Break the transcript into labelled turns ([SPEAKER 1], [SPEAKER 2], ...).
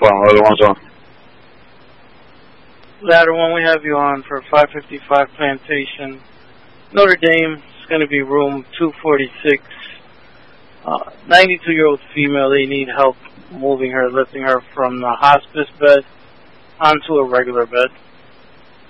[SPEAKER 1] problem. Other ones on.
[SPEAKER 2] Ladder 1, we have you on for 555 Plantation. Notre Dame is going to be room 246. 92-year-old female, they need help moving her, lifting her from the hospice bed onto a regular bed.